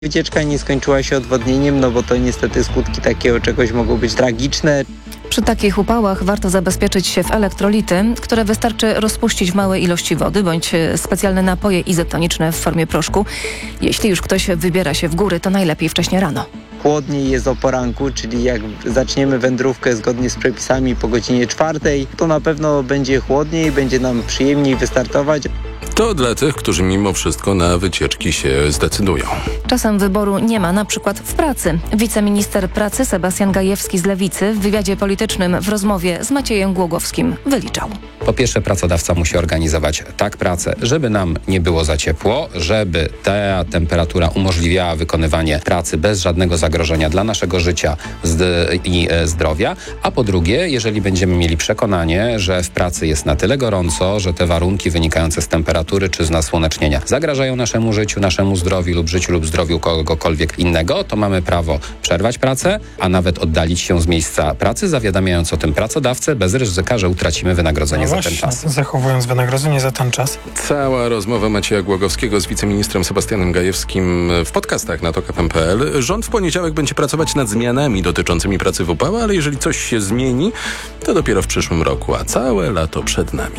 Wycieczka nie skończyła się odwodnieniem, no bo to niestety skutki takiego czegoś mogą być tragiczne. Przy takich upałach warto zabezpieczyć się w elektrolity, które wystarczy rozpuścić w małej ilości wody bądź specjalne napoje izotoniczne w formie proszku. Jeśli już ktoś wybiera się w góry, to najlepiej wcześnie rano. Chłodniej jest o poranku, czyli jak zaczniemy wędrówkę zgodnie z przepisami po godzinie 4, to na pewno będzie chłodniej, będzie nam przyjemniej wystartować. To dla tych, którzy mimo wszystko na wycieczki się zdecydują. Czasem wyboru nie ma, na przykład w pracy. Wiceminister pracy Sebastian Gajewski z Lewicy w wywiadzie politycznym w rozmowie z Maciejem Głogowskim wyliczał. Po pierwsze, pracodawca musi organizować tak pracę, żeby nam nie było za ciepło, żeby ta temperatura umożliwiała wykonywanie pracy bez żadnego zagrożenia dla naszego życia i zdrowia. A po drugie, jeżeli będziemy mieli przekonanie, że w pracy jest na tyle gorąco, że te warunki wynikające z temperatury czy z nasłonecznienia zagrażają naszemu życiu, naszemu zdrowiu lub życiu lub zdrowiu kogokolwiek innego, to mamy prawo przerwać pracę, a nawet oddalić się z miejsca pracy, zawiadamiając o tym pracodawcę bez ryzyka, że utracimy wynagrodzenie za ten czas. Zachowując wynagrodzenie za ten czas. Cała rozmowa Macieja Głogowskiego z wiceministrem Sebastianem Gajewskim w podcastach na tok.fm.pl. Rząd w poniedziałek będzie pracować nad zmianami dotyczącymi pracy w upał, ale jeżeli coś się zmieni, to dopiero w przyszłym roku, a całe lato przed nami.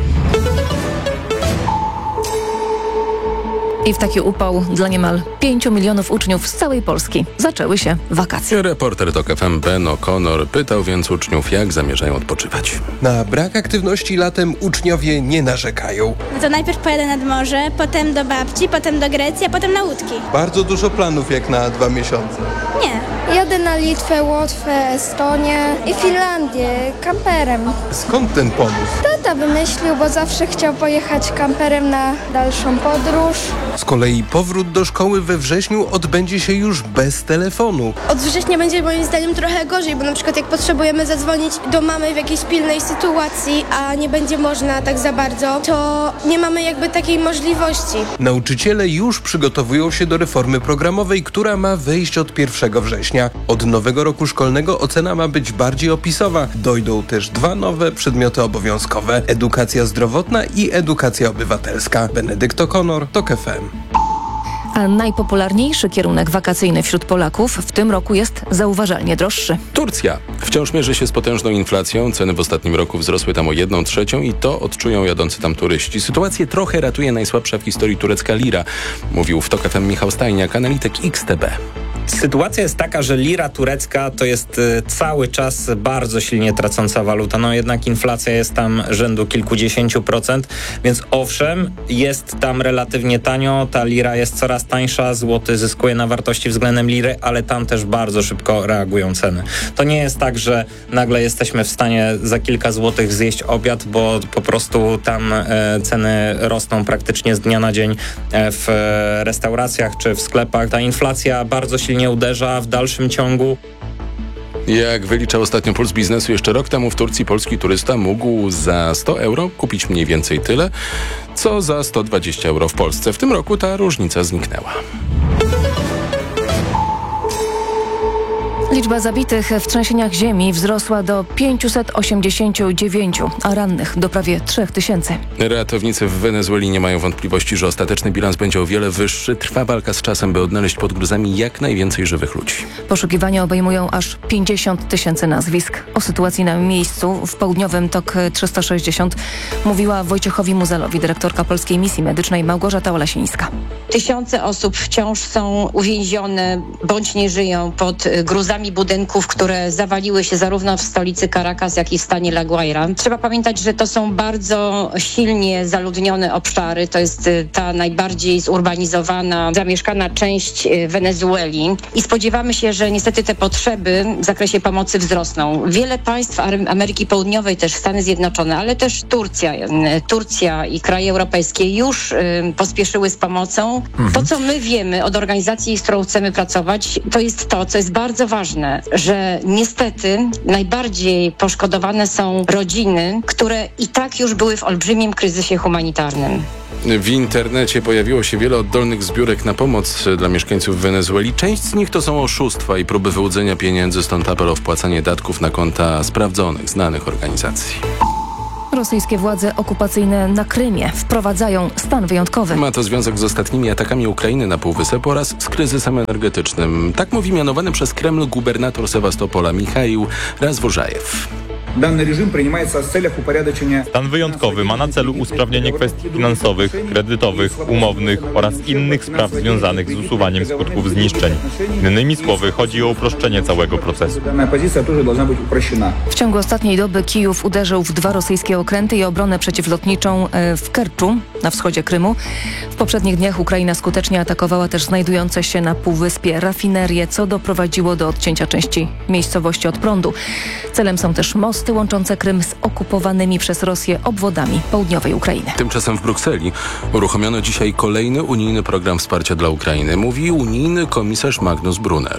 I w taki upał dla niemal 5 milionów uczniów z całej Polski zaczęły się wakacje. Reporter TOK FM Ben O'Connor pytał więc uczniów, jak zamierzają odpoczywać. Na brak aktywności latem uczniowie nie narzekają. No to najpierw pojadę nad morze, potem do babci, potem do Grecji, a potem na łódki. Bardzo dużo planów jak na 2 miesiące. Nie. Jadę na Litwę, Łotwę, Estonię i Finlandię kamperem. Skąd ten pomysł? Tata wymyślił, bo zawsze chciał pojechać kamperem na dalszą podróż. Z kolei powrót do szkoły we wrześniu odbędzie się już bez telefonu. Od września będzie moim zdaniem trochę gorzej, bo na przykład jak potrzebujemy zadzwonić do mamy w jakiejś pilnej sytuacji, a nie będzie można tak za bardzo, to nie mamy jakby takiej możliwości. Nauczyciele już przygotowują się do reformy programowej, która ma wejść od 1 września. Od nowego roku szkolnego ocena ma być bardziej opisowa. Dojdą też 2 nowe przedmioty obowiązkowe. Edukacja zdrowotna i edukacja obywatelska. Benedykt O'Connor, TOK FM. A najpopularniejszy kierunek wakacyjny wśród Polaków w tym roku jest zauważalnie droższy. Turcja wciąż mierzy się z potężną inflacją. Ceny w ostatnim roku wzrosły tam o 1/3 i to odczują jadący tam turyści. Sytuację trochę ratuje najsłabsza w historii turecka lira, mówił w TOK FM Michał Stajniak, analityk XTB. Sytuacja jest taka, że lira turecka to jest cały czas bardzo silnie tracąca waluta. No jednak inflacja jest tam rzędu kilkudziesięciu procent, więc owszem, jest tam relatywnie tanio, ta lira jest coraz tańsza, złoty zyskuje na wartości względem liry, ale tam też bardzo szybko reagują ceny. To nie jest tak, że nagle jesteśmy w stanie za kilka złotych zjeść obiad, bo po prostu tam ceny rosną praktycznie z dnia na dzień w restauracjach czy w sklepach. Ta inflacja bardzo silnie uderza w dalszym ciągu. Jak wyliczał ostatnio Puls Biznesu, jeszcze rok temu w Turcji polski turysta mógł za 100 euro kupić mniej więcej tyle, co za 120 euro w Polsce. W tym roku ta różnica zniknęła. Liczba zabitych w trzęsieniach ziemi wzrosła do 589, a rannych do prawie 3000. Ratownicy w Wenezueli nie mają wątpliwości, że ostateczny bilans będzie o wiele wyższy. Trwa walka z czasem, by odnaleźć pod gruzami jak najwięcej żywych ludzi. Poszukiwania obejmują aż 50 000 nazwisk. O sytuacji na miejscu w południowym TOK 360 mówiła Wojciechowi Muzelowi, dyrektorka Polskiej Misji Medycznej Małgorzata Olasińska. Tysiące osób wciąż są uwięzione bądź nie żyją pod gruzami budynków, które zawaliły się zarówno w stolicy Caracas, jak i w stanie La Guaira. Trzeba pamiętać, że to są bardzo silnie zaludnione obszary. To jest ta najbardziej zurbanizowana, zamieszkana część Wenezueli i spodziewamy się, że niestety te potrzeby w zakresie pomocy wzrosną. Wiele państw Ameryki Południowej, też Stany Zjednoczone, ale też Turcja i kraje europejskie już pospieszyły z pomocą. To, co my wiemy od organizacji, z którą chcemy pracować, to jest to, co jest bardzo ważne, że niestety najbardziej poszkodowane są rodziny, które i tak już były w olbrzymim kryzysie humanitarnym. W internecie pojawiło się wiele oddolnych zbiórek na pomoc dla mieszkańców Wenezueli. Część z nich to są oszustwa i próby wyłudzenia pieniędzy, stąd apel o wpłacanie datków na konta sprawdzonych, znanych organizacji. Rosyjskie władze okupacyjne na Krymie wprowadzają stan wyjątkowy. Ma to związek z ostatnimi atakami Ukrainy na Półwysep oraz z kryzysem energetycznym. Tak mówi mianowany przez Kreml gubernator Sewastopola Michaił Razwożajew. Stan wyjątkowy ma na celu usprawnienie kwestii finansowych, kredytowych, umownych oraz innych spraw związanych z usuwaniem skutków zniszczeń. Innymi słowy, chodzi o uproszczenie całego procesu. W ciągu ostatniej doby Kijów uderzył w 2 rosyjskie okręty i obronę przeciwlotniczą w Kerczu, na wschodzie Krymu. W poprzednich dniach Ukraina skutecznie atakowała też znajdujące się na półwyspie rafinerie, co doprowadziło do odcięcia części miejscowości od prądu. Celem są też mosty łączące Krym z okupowanymi przez Rosję obwodami południowej Ukrainy. Tymczasem w Brukseli uruchomiono dzisiaj kolejny unijny program wsparcia dla Ukrainy, mówi unijny komisarz Magnus Brunner.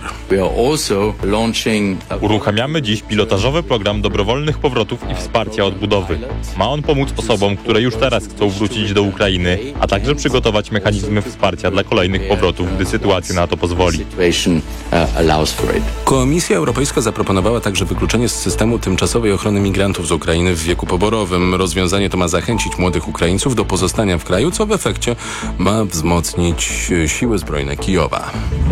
Uruchamiamy dziś pilotażowy program dobrowolnych powrotów i wsparcia odbudowy. Ma on pomóc osobom, które już teraz chcą wrócić do Ukrainy, a także przygotować mechanizmy wsparcia dla kolejnych powrotów, gdy sytuacja na to pozwoli. Komisja Europejska zaproponowała także wykluczenie z systemu tymczasowej ochrony migrantów z Ukrainy w wieku poborowym. Rozwiązanie to ma zachęcić młodych Ukraińców do pozostania w kraju, co w efekcie ma wzmocnić siły zbrojne Kijowa.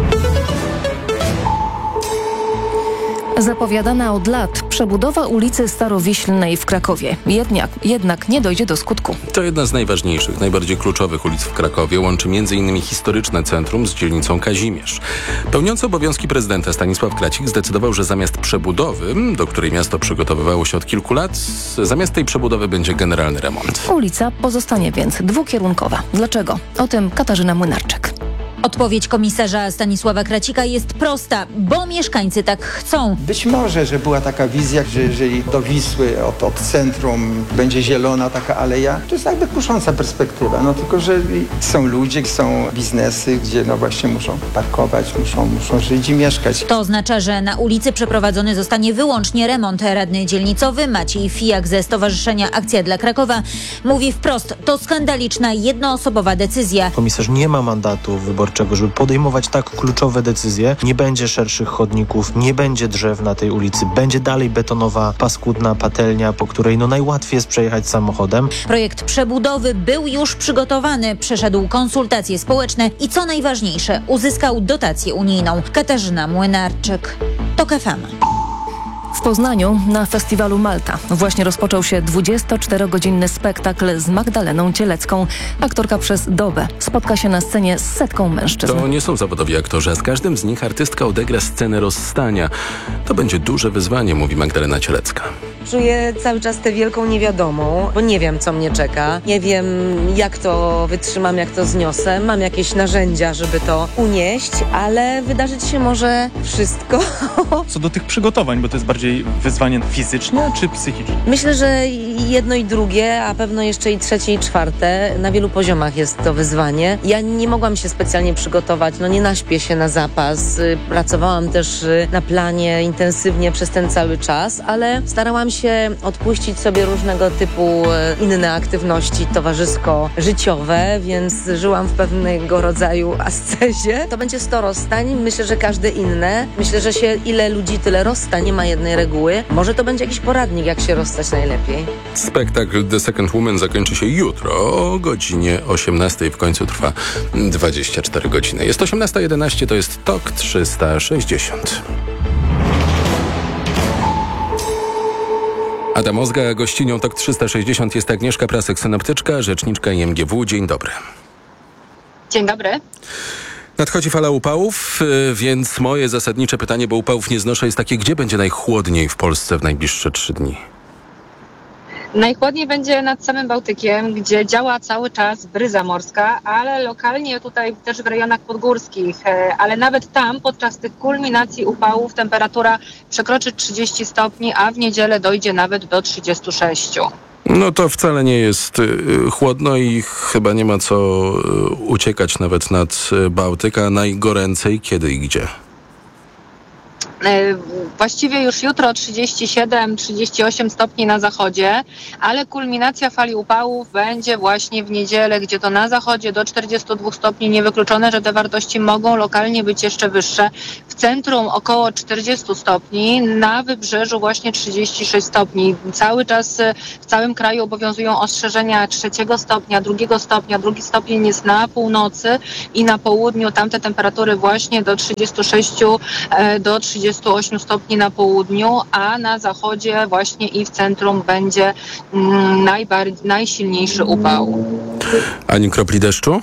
Zapowiadana od lat przebudowa ulicy Starowiślnej w Krakowie. Jednak nie dojdzie do skutku. To jedna z najważniejszych, najbardziej kluczowych ulic w Krakowie. Łączy m.in. historyczne centrum z dzielnicą Kazimierz. Pełniący obowiązki prezydenta Stanisław Kracik zdecydował, że zamiast przebudowy, do której miasto przygotowywało się od kilku lat, zamiast tej przebudowy będzie generalny remont. Ulica pozostanie więc dwukierunkowa. Dlaczego? O tym Katarzyna Młynarczyk. Odpowiedź komisarza Stanisława Kracika jest prosta, bo mieszkańcy tak chcą. Być może, że była taka wizja, że jeżeli do Wisły od centrum będzie zielona taka aleja, to jest jakby kusząca perspektywa. No tylko, że są ludzie, są biznesy, gdzie no właśnie muszą parkować, muszą żyć i mieszkać. To oznacza, że na ulicy przeprowadzony zostanie wyłącznie remont. Radny dzielnicowy Maciej Fijak ze Stowarzyszenia Akcja dla Krakowa mówi wprost, to skandaliczna, jednoosobowa decyzja. Komisarz nie ma mandatu wyborczego, żeby podejmować tak kluczowe decyzje. Nie będzie szerszych chodników, nie będzie drzew na tej ulicy, będzie dalej betonowa, paskudna patelnia, po której najłatwiej jest przejechać samochodem. Projekt przebudowy był już przygotowany, przeszedł konsultacje społeczne i co najważniejsze, uzyskał dotację unijną. Katarzyna Młynarczyk, TOK FM. W Poznaniu na festiwalu Malta właśnie rozpoczął się 24-godzinny spektakl z Magdaleną Cielecką. Aktorka przez dobę spotka się na scenie z setką mężczyzn. To nie są zawodowi aktorzy, a z każdym z nich artystka odegra scenę rozstania. To będzie duże wyzwanie, mówi Magdalena Cielecka. Czuję cały czas tę wielką niewiadomą, bo nie wiem, co mnie czeka. Nie wiem, jak to wytrzymam, jak to zniosę. Mam jakieś narzędzia, żeby to unieść, ale wydarzyć się może wszystko. Co do tych przygotowań, bo to jest bardziej wyzwanie fizyczne czy psychiczne? Myślę, że jedno i drugie, a pewno jeszcze i trzecie i czwarte. Na wielu poziomach jest to wyzwanie. Ja nie mogłam się specjalnie przygotować, nie naśpię się na zapas. Pracowałam też na planie intensywnie przez ten cały czas, ale starałam się odpuścić sobie różnego typu inne aktywności towarzysko-życiowe, więc żyłam w pewnego rodzaju ascezie. To będzie 100 rozstań, myślę, że każde inne. Myślę, że się ile ludzi, tyle rozstań, nie ma jednej reguły. Może to będzie jakiś poradnik, jak się rozstać najlepiej. Spektakl The Second Woman zakończy się jutro o godzinie 18. W końcu trwa 24 godziny. Jest 18:11, to jest TOK 360. Adam Ozga, gościnią TOK 360 jest Agnieszka Prasek, synoptyczka, rzeczniczka IMGW. Dzień dobry. Dzień dobry. Nadchodzi fala upałów, więc moje zasadnicze pytanie, bo upałów nie znoszę, jest takie, gdzie będzie najchłodniej w Polsce w najbliższe 3 dni? Najchłodniej będzie nad samym Bałtykiem, gdzie działa cały czas bryza morska, ale lokalnie tutaj też w rejonach podgórskich, ale nawet tam podczas tych kulminacji upałów temperatura przekroczy 30 stopni, a w niedzielę dojdzie nawet do 36. No to wcale nie jest chłodno i chyba nie ma co uciekać nawet nad Bałtyk, a najgoręcej kiedy i gdzie? Właściwie już jutro 37-38 stopni na zachodzie, ale kulminacja fali upałów będzie właśnie w niedzielę, gdzie to na zachodzie do 42 stopni, niewykluczone, że te wartości mogą lokalnie być jeszcze wyższe. W centrum około 40 stopni, na wybrzeżu właśnie 36 stopni. Cały czas w całym kraju obowiązują ostrzeżenia 3 stopnia, 2 stopnia. 2 stopień jest na północy i na południu. Tamte temperatury właśnie do 36 do 38 stopni na południu, a na zachodzie właśnie i w centrum będzie najsilniejszy upał. Ani kropli deszczu?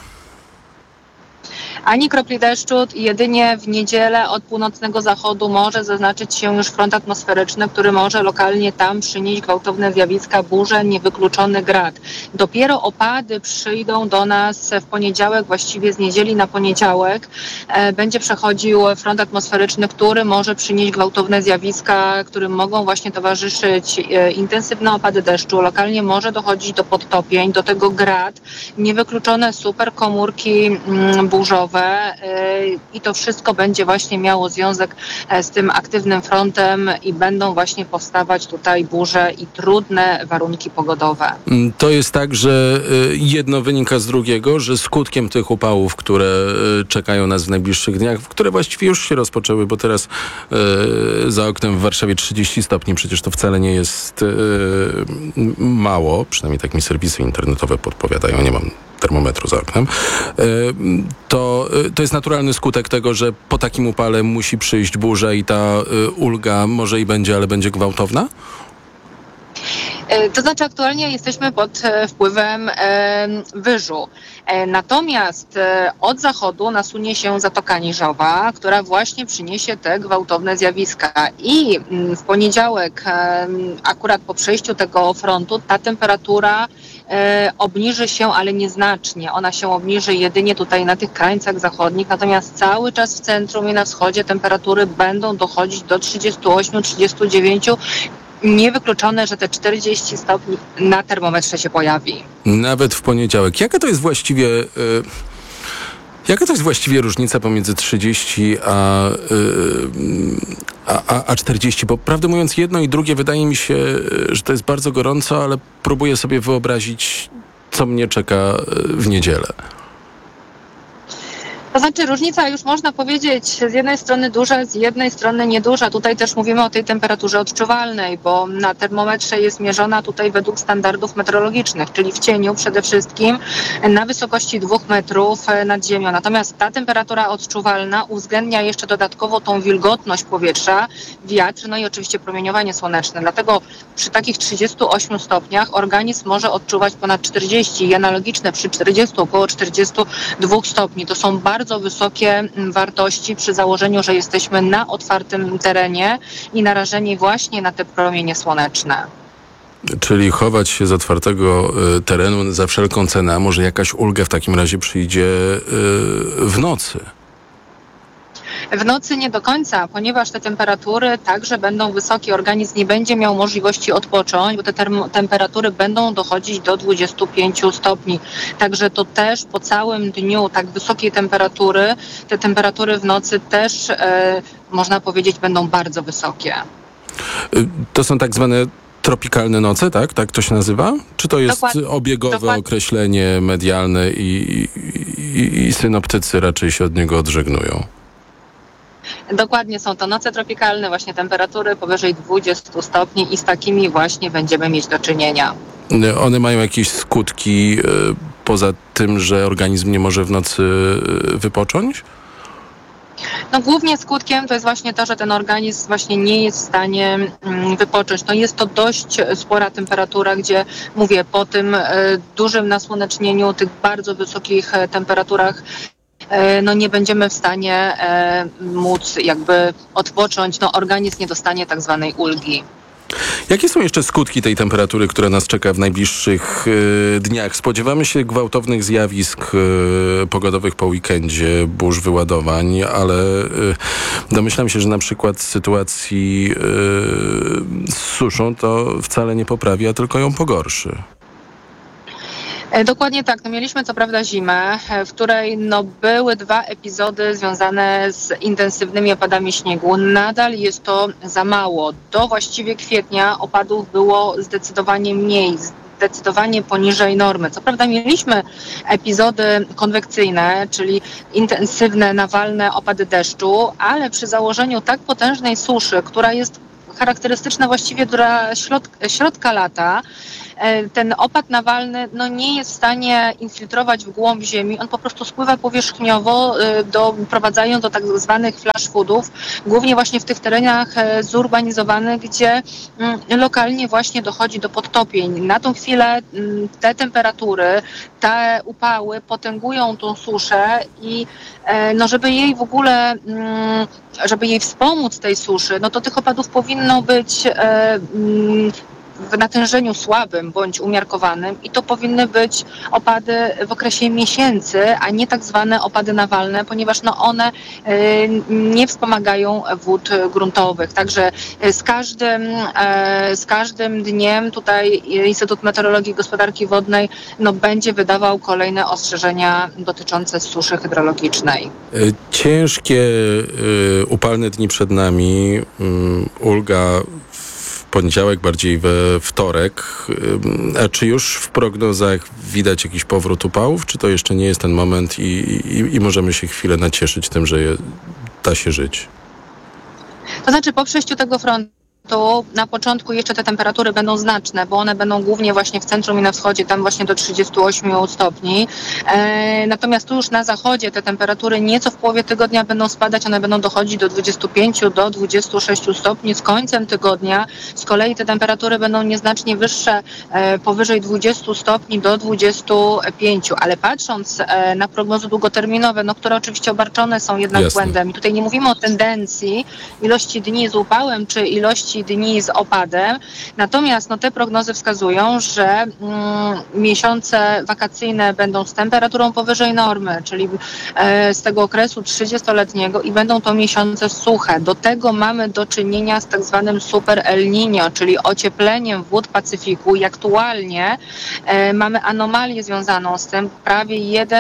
Ani kropli deszczu, jedynie w niedzielę od północnego zachodu może zaznaczyć się już front atmosferyczny, który może lokalnie tam przynieść gwałtowne zjawiska, burze, niewykluczony grad. Dopiero opady przyjdą do nas w poniedziałek, właściwie z niedzieli na poniedziałek. Będzie przechodził front atmosferyczny, który może przynieść gwałtowne zjawiska, którym mogą właśnie towarzyszyć intensywne opady deszczu. Lokalnie może dochodzić do podtopień, do tego grad, niewykluczone superkomórki burzowe. I to wszystko będzie właśnie miało związek z tym aktywnym frontem i będą właśnie powstawać tutaj burze i trudne warunki pogodowe. To jest tak, że jedno wynika z drugiego, że skutkiem tych upałów, które czekają nas w najbliższych dniach, które właściwie już się rozpoczęły, bo teraz za oknem w Warszawie 30 stopni, przecież to wcale nie jest mało, przynajmniej tak mi serwisy internetowe podpowiadają, nie mam termometru za oknem, to jest naturalny skutek tego, że po takim upale musi przyjść burza i ta ulga może i będzie, ale będzie gwałtowna? To znaczy aktualnie jesteśmy pod wpływem wyżu. Natomiast od zachodu nasunie się Zatoka Niżowa, która właśnie przyniesie te gwałtowne zjawiska. I w poniedziałek, akurat po przejściu tego frontu, ta temperatura obniży się, ale nieznacznie. Ona się obniży jedynie tutaj na tych krańcach zachodnich, natomiast cały czas w centrum i na wschodzie temperatury będą dochodzić do 38-39. Niewykluczone, że te 40 stopni na termometrze się pojawi. Nawet w poniedziałek. Jaka to jest właściwie różnica pomiędzy 30 a 40? Bo prawdę mówiąc, jedno i drugie wydaje mi się, że to jest bardzo gorąco, ale próbuję sobie wyobrazić, co mnie czeka w niedzielę. To znaczy różnica już można powiedzieć z jednej strony duża, z jednej strony nieduża. Tutaj też mówimy o tej temperaturze odczuwalnej, bo na termometrze jest mierzona tutaj według standardów meteorologicznych, czyli w cieniu przede wszystkim na wysokości 2 metrów nad ziemią. Natomiast ta temperatura odczuwalna uwzględnia jeszcze dodatkowo tą wilgotność powietrza, wiatr, no i oczywiście promieniowanie słoneczne. Dlatego przy takich 38 stopniach organizm może odczuwać ponad 40 i analogiczne przy 40, około 42 stopni. To są bardzo wysokie wartości przy założeniu, że jesteśmy na otwartym terenie i narażeni właśnie na te promienie słoneczne. Czyli chować się z otwartego terenu za wszelką cenę, a może jakaś ulga w takim razie przyjdzie w nocy? W nocy nie do końca, ponieważ te temperatury także będą wysokie. Organizm nie będzie miał możliwości odpocząć, bo te temperatury będą dochodzić do 25 stopni. Także to też po całym dniu tak wysokiej temperatury, te temperatury w nocy też, można powiedzieć, będą bardzo wysokie. To są tak zwane tropikalne noce, tak? Tak to się nazywa? Czy to jest obiegowe określenie medialne i synoptycy raczej się od niego odżegnują? Dokładnie, są to noce tropikalne, właśnie temperatury powyżej 20 stopni i z takimi właśnie będziemy mieć do czynienia. One mają jakieś skutki poza tym, że organizm nie może w nocy wypocząć? No głównie skutkiem to jest właśnie to, że ten organizm właśnie nie jest w stanie wypocząć. No jest to dość spora temperatura, gdzie mówię, po tym dużym nasłonecznieniu, tych bardzo wysokich temperaturach, no nie będziemy w stanie móc jakby odpocząć, no organizm nie dostanie tak zwanej ulgi. Jakie są jeszcze skutki tej temperatury, która nas czeka w najbliższych dniach? Spodziewamy się gwałtownych zjawisk pogodowych po weekendzie, burz, wyładowań, ale domyślam się, że na przykład sytuacji z suszą to wcale nie poprawi, a tylko ją pogorszy. Dokładnie tak. No mieliśmy co prawda zimę, w której były 2 epizody związane z intensywnymi opadami śniegu. Nadal jest to za mało. Do właściwie kwietnia opadów było zdecydowanie mniej, zdecydowanie poniżej normy. Co prawda mieliśmy epizody konwekcyjne, czyli intensywne, nawalne opady deszczu, ale przy założeniu tak potężnej suszy, która jest charakterystyczna właściwie dla środka lata, ten opad nawalny nie jest w stanie infiltrować w głąb ziemi, on po prostu spływa powierzchniowo, doprowadzając do tak zwanych flash floodów, głównie właśnie w tych terenach zurbanizowanych, gdzie lokalnie właśnie dochodzi do podtopień. Na tą chwilę te temperatury, te upały potęgują tą suszę i żeby jej w ogóle, żeby jej wspomóc tej suszy, to tych opadów powinno być w natężeniu słabym bądź umiarkowanym i to powinny być opady w okresie miesięcy, a nie tak zwane opady nawalne, ponieważ one nie wspomagają wód gruntowych. Także z każdym dniem tutaj Instytut Meteorologii i Gospodarki Wodnej będzie wydawał kolejne ostrzeżenia dotyczące suszy hydrologicznej. Ciężkie, upalne dni przed nami. Ulga poniedziałek, bardziej we wtorek. A czy już w prognozach widać jakiś powrót upałów, czy to jeszcze nie jest ten moment i możemy się chwilę nacieszyć tym, że da się żyć? To znaczy po przejściu tego frontu na początku jeszcze te temperatury będą znaczne, bo one będą głównie właśnie w centrum i na wschodzie, tam właśnie do 38 stopni. Natomiast tu już na zachodzie te temperatury nieco w połowie tygodnia będą spadać, one będą dochodzić do 25 do 26 stopni. Z końcem tygodnia z kolei te temperatury będą nieznacznie wyższe, powyżej 20 stopni do 25. Ale patrząc na prognozy długoterminowe, które oczywiście obarczone są jednak błędem. I tutaj nie mówimy o tendencji ilości dni z upałem, czy ilości dni z opadem. Natomiast te prognozy wskazują, że miesiące wakacyjne będą z temperaturą powyżej normy, czyli z tego okresu 30-letniego i będą to miesiące suche. Do tego mamy do czynienia z tak zwanym super El Niño, czyli ociepleniem wód Pacyfiku i aktualnie mamy anomalię związaną z tym. Prawie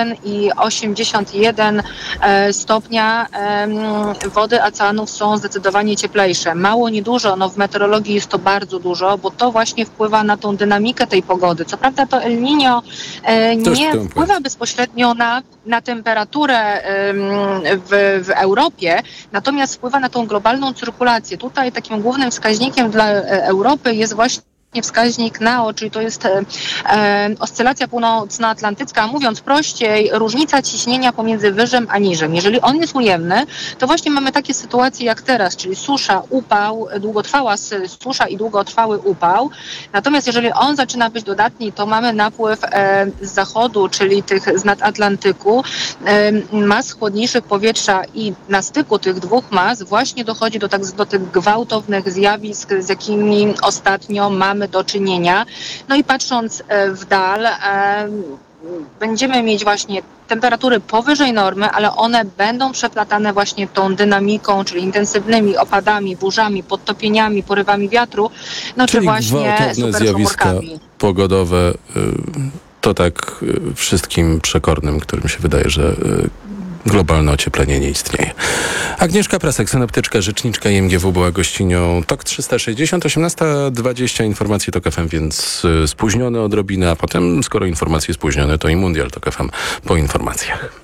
1,81 stopnia wody oceanów są zdecydowanie cieplejsze. Mało, niedużo, w meteorologii jest to bardzo dużo, bo to właśnie wpływa na tą dynamikę tej pogody. Co prawda to El Niño nie wpływa bezpośrednio na temperaturę w Europie, natomiast wpływa na tą globalną cyrkulację. Tutaj takim głównym wskaźnikiem dla Europy jest właśnie wskaźnik NAO, czyli to jest oscylacja północnoatlantycka, mówiąc prościej, różnica ciśnienia pomiędzy wyżem a niżem. Jeżeli on jest ujemny, to właśnie mamy takie sytuacje jak teraz, czyli susza, upał, długotrwała susza i długotrwały upał. Natomiast jeżeli on zaczyna być dodatni, to mamy napływ z zachodu, czyli tych z nadatlantyku, mas chłodniejszych powietrza i na styku tych dwóch mas właśnie dochodzi do tych gwałtownych zjawisk, z jakimi ostatnio mamy do czynienia. I patrząc w dal, będziemy mieć właśnie temperatury powyżej normy, ale one będą przeplatane właśnie tą dynamiką, czyli intensywnymi opadami, burzami, podtopieniami, porywami wiatru, czy właśnie superkomórkami pogodowe. To tak wszystkim przekornym, którym się wydaje, że globalne ocieplenie nie istnieje. Agnieszka Prasek, synoptyczka, rzeczniczka IMGW była gościnią TOK 360, 18:20 informacje TOK FM, więc spóźnione odrobinę, a potem, skoro informacje spóźnione, to i Mundial TOK FM po informacjach.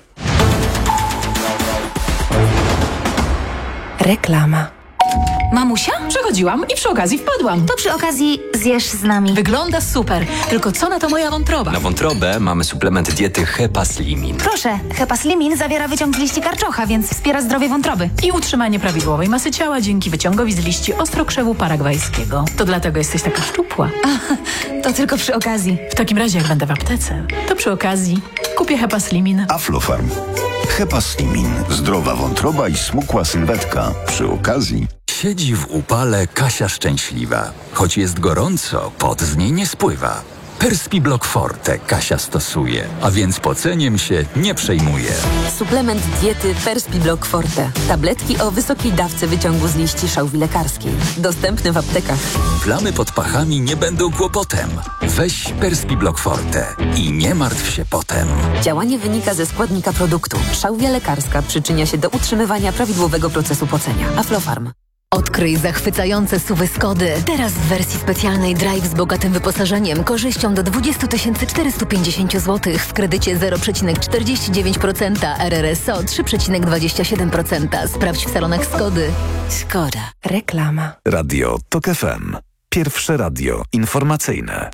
Reklama. Mamusia? Przechodziłam i przy okazji wpadłam. To przy okazji zjesz z nami. Wygląda super. Tylko co na to moja wątroba? Na wątrobę mamy suplement diety Hepaslimin. Proszę, Hepaslimin zawiera wyciąg z liści karczocha, więc wspiera zdrowie wątroby. I utrzymanie prawidłowej masy ciała dzięki wyciągowi z liści ostrokrzewu paragwajskiego. To dlatego jesteś taka szczupła. To tylko przy okazji. W takim razie, jak będę w aptece, to przy okazji kupię Hepaslimin. Aflofarm. Hepaslimin. Zdrowa wątroba i smukła sylwetka. Przy okazji. Siedzi w upale Kasia szczęśliwa. Choć jest gorąco, pot z niej nie spływa. Perspiblock Forte Kasia stosuje, a więc poceniem się nie przejmuje. Suplement diety Perspiblock Forte. Tabletki o wysokiej dawce wyciągu z liści szałwi lekarskiej. Dostępny w aptekach. Plamy pod pachami nie będą kłopotem. Weź Perspiblock Forte i nie martw się potem. Działanie wynika ze składnika produktu. Szałwia lekarska przyczynia się do utrzymywania prawidłowego procesu pocenia. Aflofarm. Odkryj zachwycające SUV-y Skody. Teraz w wersji specjalnej Drive z bogatym wyposażeniem, korzyścią do 20 450 zł w kredycie 0,49%, RRSO 3,27%. Sprawdź w salonach Skody. Skoda. Reklama. Radio TOK FM. Pierwsze radio informacyjne.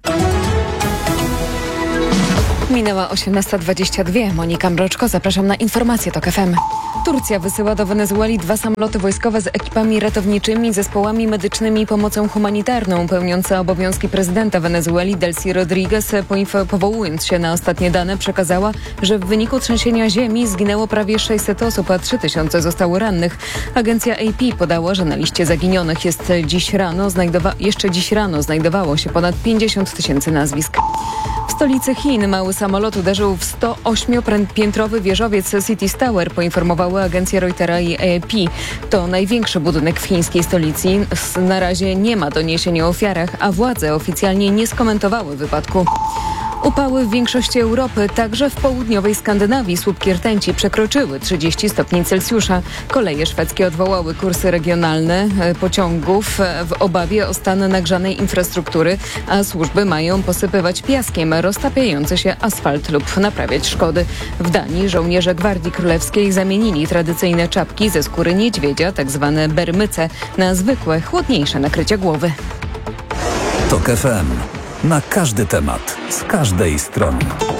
Minęła 18:22. Monika Mroczko, zapraszam na informacje TOK FM. Turcja wysyła do Wenezueli 2 samoloty wojskowe z ekipami ratowniczymi, zespołami medycznymi i pomocą humanitarną. Pełniąca obowiązki prezydenta Wenezueli Delcy Rodriguez, powołując się na ostatnie dane, przekazała, że w wyniku trzęsienia ziemi zginęło prawie 600 osób, a 3000 zostało rannych. Agencja AP podała, że na liście zaginionych jeszcze dziś rano znajdowało się ponad 50 000 nazwisk. W stolicy Chin mały samolot uderzył w 108-piętrowy wieżowiec City Tower, poinformowały agencje Reutera i AP. To największy budynek w chińskiej stolicy. Na razie nie ma doniesień o ofiarach, a władze oficjalnie nie skomentowały wypadku. Upały w większości Europy, także w południowej Skandynawii. Słupki rtęci przekroczyły 30 stopni Celsjusza. Koleje szwedzkie odwołały kursy regionalne pociągów w obawie o stan nagrzanej infrastruktury, a służby mają posypywać piaskiem roztapiający się asfalt lub naprawiać szkody. W Danii żołnierze Gwardii Królewskiej zamienili tradycyjne czapki ze skóry niedźwiedzia, tzw. bermyce, na zwykłe, chłodniejsze nakrycie głowy. TOK FM. Na każdy temat, z każdej strony.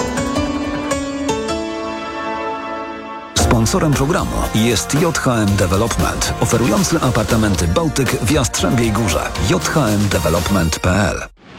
Sponsorem programu jest JHM Development, oferujący apartamenty Bałtyk w Jastrzębiej Górze. jhmdevelopment.pl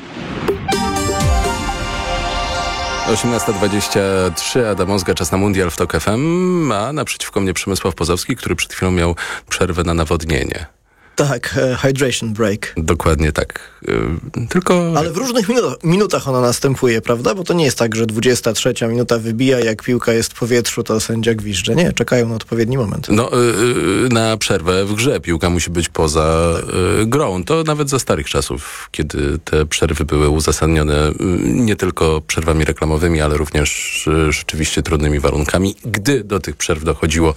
18:23, Adam Ozga, czas na mundial w TOK FM, a naprzeciwko mnie Przemysław Pozowski, który przed chwilą miał przerwę na nawodnienie. Tak, hydration break. Dokładnie tak. Tylko... Ale w różnych minutach ona następuje, prawda? Bo to nie jest tak, że 23 minuta wybija, jak piłka jest w powietrzu, to sędzia gwizdże. Nie, czekają na odpowiedni moment. No, na przerwę w grze piłka musi być poza grą. To nawet za starych czasów, kiedy te przerwy były uzasadnione nie tylko przerwami reklamowymi, ale również rzeczywiście trudnymi warunkami. Gdy do tych przerw dochodziło,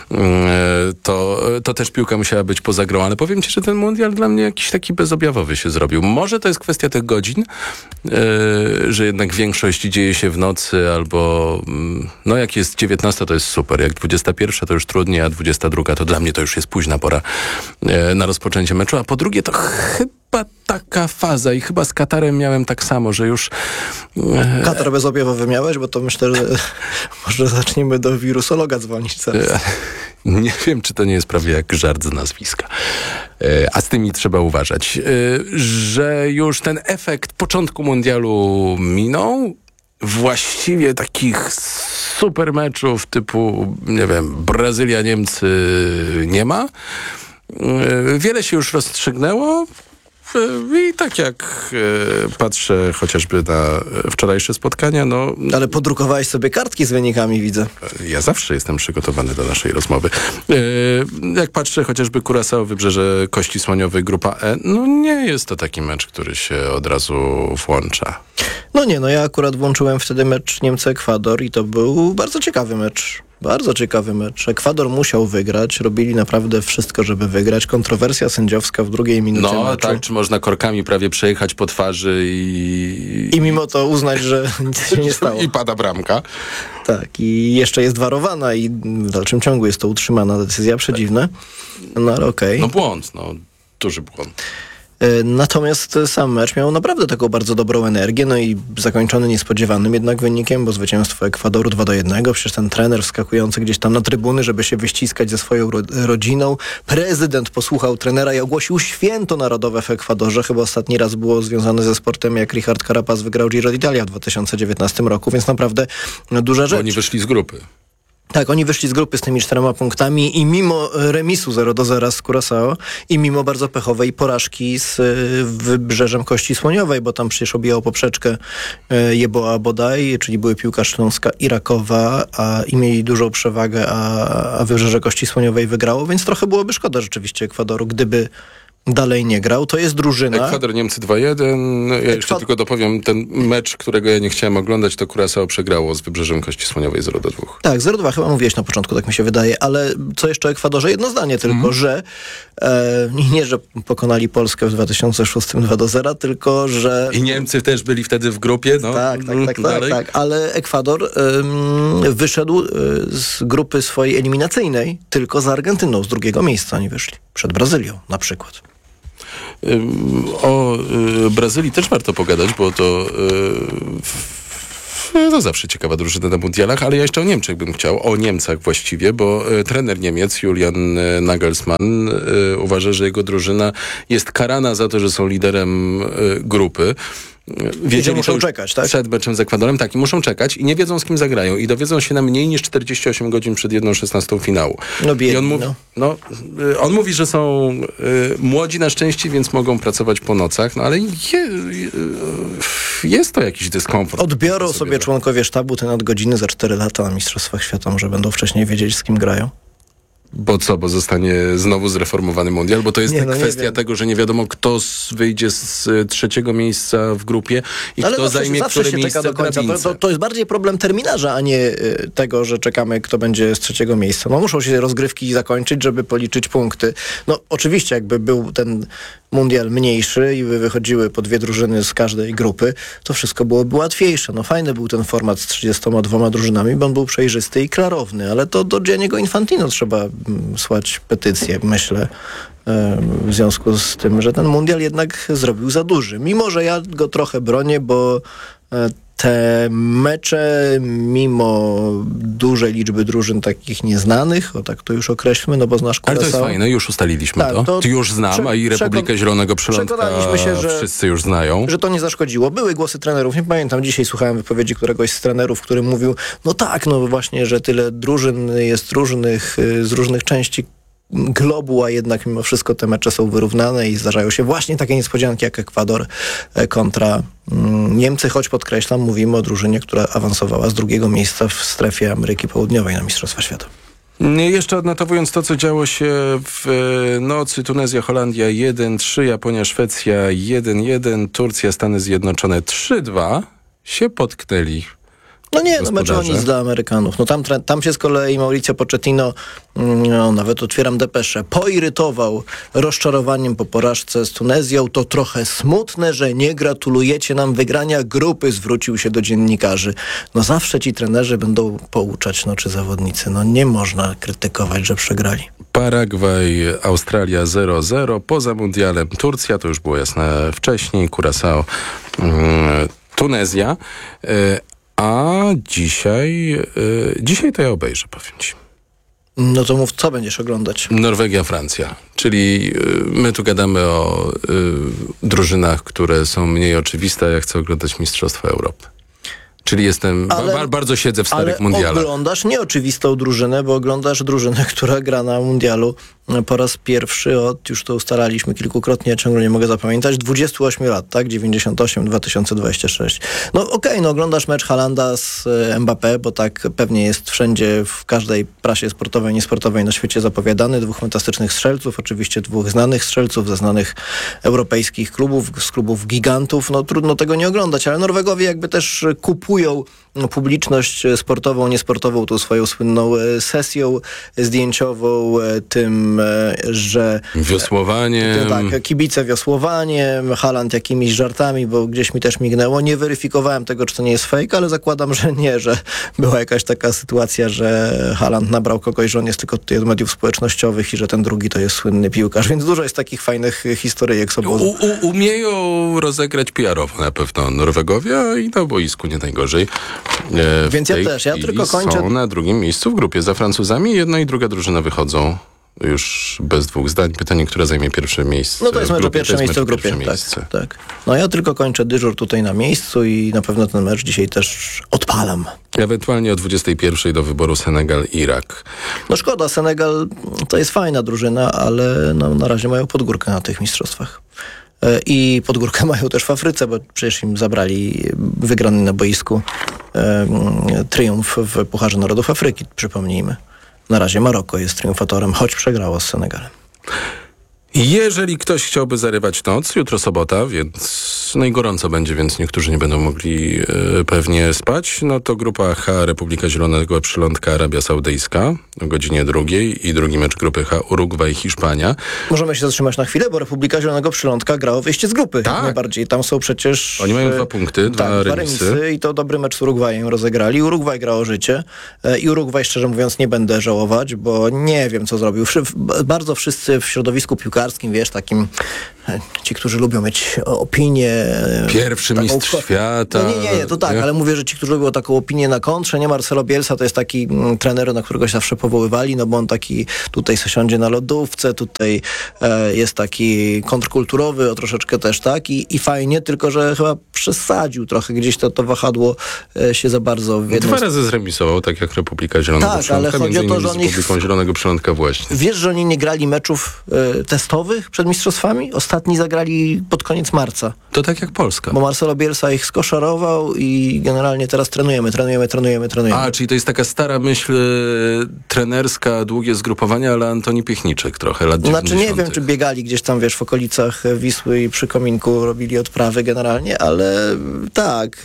to też piłka musiała być poza grą, ale powiem ci, że ten mundial dla mnie jakiś taki bezobjawowy się zrobił. Może to jest kwestia tych godzin, że jednak większość dzieje się w nocy albo no jak jest 19 to jest super, jak 21 to już trudniej, a 22 to dla mnie to już jest późna pora na rozpoczęcie meczu, a po drugie to chyba taka faza i chyba z Katarem miałem tak samo, że już... Katar bezobjawowy miałeś? Bo to myślę, że może zaczniemy do wirusologa dzwonić zaraz. Nie wiem, czy to nie jest prawie jak żart z nazwiska. A z tymi trzeba uważać. Że już ten efekt początku mundialu minął. Właściwie takich super meczów typu, nie wiem, Brazylia-Niemcy nie ma. Wiele się już rozstrzygnęło. I tak jak patrzę chociażby na wczorajsze spotkania, no... Ale podrukowałeś sobie kartki z wynikami, widzę. Ja zawsze jestem przygotowany do naszej rozmowy. Jak patrzę chociażby Curaçao, Wybrzeże Kości Słoniowej, grupa E, no nie jest to taki mecz, który się od razu włącza. No nie, no ja akurat włączyłem wtedy mecz Niemcy-Ekwador i to był bardzo ciekawy mecz. Bardzo ciekawy mecz. Ekwador musiał wygrać. Robili naprawdę wszystko, żeby wygrać. Kontrowersja sędziowska w drugiej minucie meczu. No tak, czy można korkami prawie przejechać po twarzy i... I mimo to uznać, że nic się nie stało. I pada bramka. Tak, i jeszcze jest warowana i w dalszym ciągu jest to utrzymana decyzja. Przedziwne. No ale okej. No błąd, no. Duży błąd. Natomiast sam mecz miał naprawdę taką bardzo dobrą energię, no i zakończony niespodziewanym jednak wynikiem, bo zwycięstwo Ekwadoru 2-1. Przecież ten trener wskakujący gdzieś tam na trybuny, żeby się wyściskać ze swoją rodziną. Prezydent posłuchał trenera i ogłosił święto narodowe w Ekwadorze. Chyba ostatni raz było związane ze sportem, jak Richard Carapaz wygrał Giro d'Italia w 2019 roku, więc naprawdę duża rzecz. Bo oni wyszli z grupy. Tak, oni wyszli z grupy z tymi 4 punktami i mimo remisu 0-0 z Curaçao i mimo bardzo pechowej porażki z Wybrzeżem Kości Słoniowej, bo tam przecież obijało poprzeczkę Jeboa Bodaj, czyli były piłkarz Śląska i Rakowa, i mieli dużą przewagę, a Wybrzeże Kości Słoniowej wygrało, więc trochę byłoby szkoda rzeczywiście Ekwadoru, gdyby dalej nie grał. To jest drużyna. Ekwador, Niemcy 2-1. Ja jeszcze tylko dopowiem, ten mecz, którego ja nie chciałem oglądać, to Curaçao przegrało z Wybrzeżem Kości Słoniowej 0-2. Tak, 0-2 chyba mówiłeś na początku, tak mi się wydaje, ale co jeszcze o Ekwadorze? Jedno zdanie tylko, że nie, że pokonali Polskę w 2006 2-0, tylko, że... I Niemcy też byli wtedy w grupie, no. Tak, ale Ekwador wyszedł z grupy swojej eliminacyjnej tylko za Argentyną, z 2. miejsca oni wyszli. Przed Brazylią na przykład. O Brazylii też warto pogadać, bo to zawsze ciekawa drużyna na mundialach, ale ja jeszcze o Niemczech bym chciał, o Niemcach właściwie, bo trener Niemiec Julian Nagelsmann uważa, że jego drużyna jest karana za to, że są liderem grupy. Wiedzieli, muszą czekać, tak? Przed meczem z Ekwadorem, tak, i muszą czekać i nie wiedzą, z kim zagrają. I dowiedzą się na mniej niż 48 godzin przed 1/16 finału. No biedni, I on mówi, że są młodzi na szczęście, więc mogą pracować po nocach, no ale jest to jakiś dyskomfort. Odbiorą sobie członkowie sztabu te nadgodziny za 4 lata na Mistrzostwach Świata, że będą wcześniej wiedzieć, z kim grają. Bo co? Bo zostanie znowu zreformowany mundial? Bo to jest kwestia tego, że nie wiadomo, kto wyjdzie z 3. miejsca w grupie i ale kto zajmie które miejsce do końca. To jest bardziej problem terminarza, a nie tego, że czekamy, kto będzie z 3. miejsca. No muszą się rozgrywki zakończyć, żeby policzyć punkty. No oczywiście, jakby był ten mundial mniejszy i by wychodziły po 2 drużyny z każdej grupy, to wszystko byłoby łatwiejsze. No fajny był ten format z 32 drużynami, bo on był przejrzysty i klarowny, ale to do Gianniego Infantino trzeba słać petycję, myślę, w związku z tym, że ten mundial jednak zrobił za duży. Mimo, że ja go trochę bronię, bo te mecze, mimo dużej liczby drużyn takich nieznanych, o tak to już określmy, no bo znasz Curaçao. Ale to jest fajne, już ustaliliśmy to. Ty już znam, a i Republikę Zielonego Przylądka się, że wszyscy już znają. Że to nie zaszkodziło. Były głosy trenerów, nie pamiętam, dzisiaj słuchałem wypowiedzi któregoś z trenerów, który mówił, no tak, no właśnie, że tyle drużyn jest różnych, z różnych części globu, a jednak mimo wszystko te mecze są wyrównane i zdarzają się właśnie takie niespodzianki jak Ekwador kontra Niemcy, choć podkreślam, mówimy o drużynie, która awansowała z 2. miejsca w strefie Ameryki Południowej na Mistrzostwa Świata. Jeszcze odnotowując to, co działo się w nocy, Tunezja, Holandia 1-3, Japonia, Szwecja 1-1, Turcja, Stany Zjednoczone 3-2 się potknęli. No nie, no mecz o nic dla Amerykanów. No tam się z kolei Mauricio Pochettino, nawet otwieram depeszę, poirytował rozczarowaniem po porażce z Tunezją. To trochę smutne, że nie gratulujecie nam wygrania grupy, zwrócił się do dziennikarzy. No zawsze ci trenerzy będą pouczać, czy zawodnicy. No nie można krytykować, że przegrali. Paragwaj, Australia 0-0, poza mundialem Turcja, to już było jasne wcześniej, Curaçao, Tunezja. A dzisiaj to ja obejrzę, powiem ci. No to mów, co będziesz oglądać? Norwegia, Francja. Czyli my tu gadamy o drużynach, które są mniej oczywiste, a ja chcę oglądać Mistrzostwa Europy. Czyli bardzo siedzę w starych mundialach. Ale oglądasz nieoczywistą drużynę, bo oglądasz drużynę, która gra na mundialu po raz pierwszy od, już to ustalaliśmy kilkukrotnie, ja ciągle nie mogę zapamiętać, 28 lat, tak? 98, 2026. No okej, oglądasz mecz Haalanda z Mbappé, bo tak pewnie jest wszędzie, w każdej prasie sportowej, niesportowej na świecie zapowiadany. 2 fantastycznych strzelców, oczywiście 2 znanych strzelców ze znanych europejskich klubów, z klubów gigantów. No trudno tego nie oglądać, ale Norwegowie jakby też kupują publiczność sportową, niesportową, tą swoją słynną sesją zdjęciową, tym, że... Wiosłowaniem. Tak, kibice wiosłowaniem, Haaland jakimiś żartami, bo gdzieś mi też mignęło. Nie weryfikowałem tego, czy to nie jest fake, ale zakładam, że nie, że była jakaś taka sytuacja, że Haaland nabrał kogoś, że on jest tylko tutaj od mediów społecznościowych i że ten drugi to jest słynny piłkarz, więc dużo jest takich fajnych historyjek z obozu. Umieją rozegrać PR-owo na pewno Norwegowie i na boisku nie najgorzej. Więc ja tylko kończę. Są na 2. miejscu w grupie za Francuzami. 1. i 2. drużyna wychodzą już bez 2 zdań. Pytanie, które zajmie pierwsze miejsce. No to jest mecz o pierwsze miejsce w grupie. Tak. No ja tylko kończę dyżur tutaj na miejscu i na pewno ten mecz dzisiaj też odpalam. Ewentualnie o 21 do wyboru Senegal-Irak. No szkoda, Senegal to jest fajna drużyna, ale no, na razie mają podgórkę na tych mistrzostwach. I podgórkę mają też w Afryce, bo przecież im zabrali wygrany na boisku triumf w Pucharze Narodów Afryki, przypomnijmy. Na razie Maroko jest triumfatorem, choć przegrało z Senegalem. Jeżeli ktoś chciałby zarywać noc, jutro sobota, więc no i gorąco będzie, więc niektórzy nie będą mogli pewnie spać, no to grupa H, Republika Zielonego Przylądka, Arabia Saudyjska o godzinie 2 i drugi mecz grupy H, Urugwaj, Hiszpania. Możemy się zatrzymać na chwilę, bo Republika Zielonego Przylądka gra o wyjście z grupy. Tak. Najbardziej. Tam są przecież... Oni mają 2 punkty, dwa remisy. I to dobry mecz z Urugwajem rozegrali. Urugwaj gra o życie i Urugwaj, szczerze mówiąc, nie będę żałować, bo nie wiem, co zrobił. Bardzo wszyscy w środowisku piłkarskim, wiesz, takim... Ci, którzy lubią mieć opinię... Pierwszy mistrz świata. No nie, to tak, ale mówię, że ci, którzy lubią taką opinię na kontrze, nie, Marcelo Bielsa to jest taki trener, na którego się zawsze powoływali, no bo on taki tutaj se siądzie na lodówce, tutaj jest taki kontrkulturowy, o troszeczkę też tak i fajnie, tylko że chyba przesadził trochę, gdzieś to wahadło się za bardzo... 2 razy zremisował, tak jak Republika Zielonego Przylądka, ale chodzi o to, że oni... z Republiką Zielonego Przylądka właśnie. Wiesz, że oni nie grali meczów testowych przed mistrzostwami? Ostatni zagrali pod koniec marca. To tak jak Polska. Bo Marcelo Bielsa ich skoszarował i generalnie teraz trenujemy. A, czyli to jest taka stara myśl trenerska, długie zgrupowania, ale Antoni Piechniczek trochę, lat 90. Znaczy nie wiem, czy biegali gdzieś tam, wiesz, w okolicach Wisły i przy kominku robili odprawy generalnie, ale tak...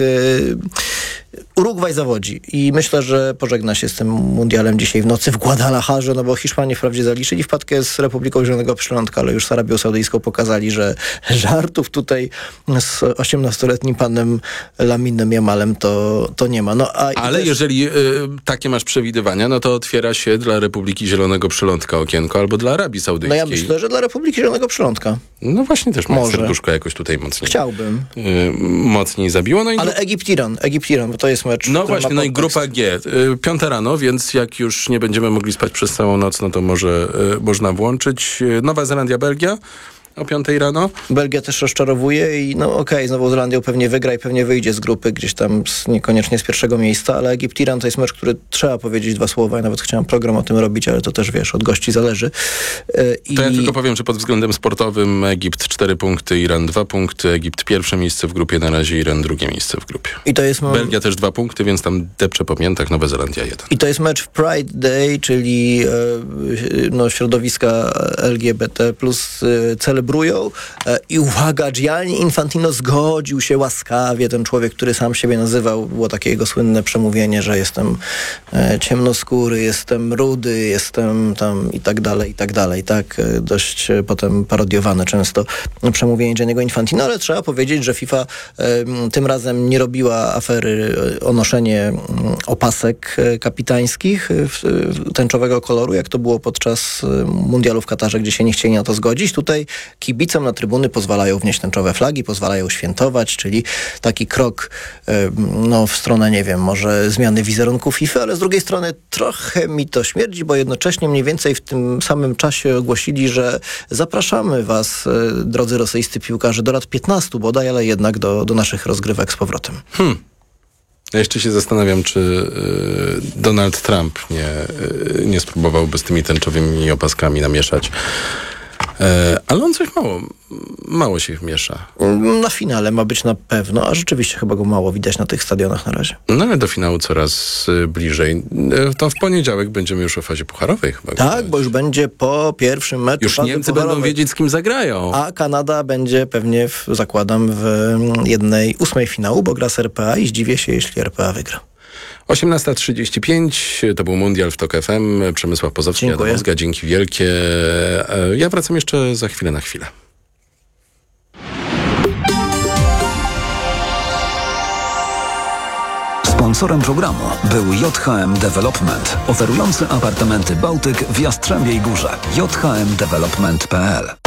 Urugwaj zawodzi i myślę, że pożegna się z tym mundialem dzisiaj w nocy w Guadalajarze, no bo Hiszpanie wprawdzie zaliczyli wpadkę z Republiką Zielonego Przylądka, ale już z Arabią Saudyjską pokazali, że żartów tutaj z 18-letnim panem Laminem Yamalem to nie ma. Ale jeżeli takie masz przewidywania, no to otwiera się dla Republiki Zielonego Przylądka okienko albo dla Arabii Saudyjskiej. No ja myślę, że dla Republiki Zielonego Przylądka. No właśnie też moje serduszko jakoś tutaj mocniej. Chciałbym. Mocniej zabiło. No i ale Egipt-Iran, bo to jest mecz. No właśnie, no i grupa G. 5 rano, więc jak już nie będziemy mogli spać przez całą noc, no to może można włączyć. Nowa Zelandia, Belgia o 5 rano. Belgia też rozczarowuje i no okej, z Nową Zelandią pewnie wygra i pewnie wyjdzie z grupy gdzieś tam niekoniecznie z pierwszego miejsca, ale Egipt-Iran to jest mecz, który trzeba powiedzieć 2 słowa. Ja nawet chciałem program o tym robić, ale to też wiesz, od gości zależy. To ja tylko powiem, że pod względem sportowym Egipt 4 punkty, Iran 2 punkty, Egipt pierwsze miejsce w grupie na razie, Iran drugie miejsce w grupie. I to jest Belgia też 2 punkty, więc tam depcze po piętach, Nowa Zelandia 1. I to jest mecz w Pride Day, czyli środowiska LGBT plus celebrują. I uwaga, Gianni Infantino zgodził się łaskawie, ten człowiek, który sam siebie nazywał, było takie jego słynne przemówienie, że jestem ciemnoskóry, jestem rudy, jestem tam i tak dalej, tak, dość potem parodiowane często przemówienie Gianniego Infantino, ale trzeba powiedzieć, że FIFA tym razem nie robiła afery o noszenie opasek kapitańskich tęczowego koloru, jak to było podczas mundialu w Katarze, gdzie się nie chcieli na to zgodzić. Tutaj kibicom na trybuny pozwalają wnieść tęczowe flagi, pozwalają świętować, czyli taki krok w stronę, nie wiem, może zmiany wizerunku FIFA, ale z drugiej strony trochę mi to śmierdzi, bo jednocześnie mniej więcej w tym samym czasie ogłosili, że zapraszamy was, drodzy rosyjscy piłkarze, do lat 15 bodaj, ale jednak do naszych rozgrywek z powrotem. Ja jeszcze się zastanawiam, czy Donald Trump nie spróbowałby z tymi tęczowymi opaskami namieszać. Ale on coś mało się miesza. Na finale ma być na pewno, a rzeczywiście chyba go mało widać na tych stadionach na razie. No ale do finału coraz bliżej. To w poniedziałek będziemy już o fazie pucharowej chyba. Tak, bo już będzie po pierwszym meczu już Niemcy będą wiedzieć, z kim zagrają. A Kanada będzie pewnie, zakładam, w 1/8 finału, bo gra z RPA i zdziwię się, jeśli RPA wygra. 18:35, to był Mundial w TOK FM. Przemysław Pozowski, Adam Ozga, dzięki wielkie. Ja wracam jeszcze za chwilę na chwilę. Sponsorem programu był JHM Development, oferujący apartamenty Bałtyk w Jastrzębiej Górze. jhmdevelopment.pl